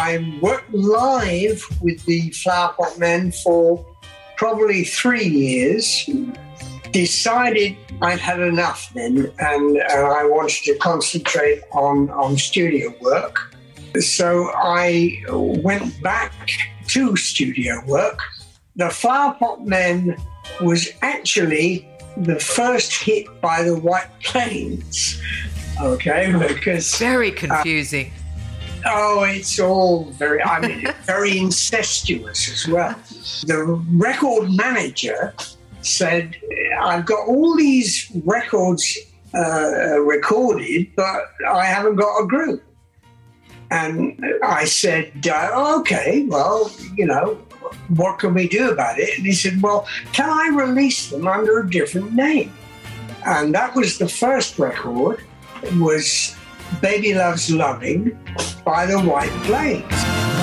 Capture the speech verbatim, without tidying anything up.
I worked live with the Flower Pot Men for probably three years. Decided I'd had enough then, and, and I wanted to concentrate on, on studio work. So I went back to studio work. The Flower Pot Men was actually the first hit by the White Plains, okay? Because very confusing. Uh, oh, it's all very, I mean, very incestuous as well. The record manager said, I've got all these records uh, recorded, but I haven't got a group. And I said, uh, okay, well, you know, what can we do about it? And he said, well, can I release them under a different name? And that was the first record. It was Baby Loves Loving by the White Plains.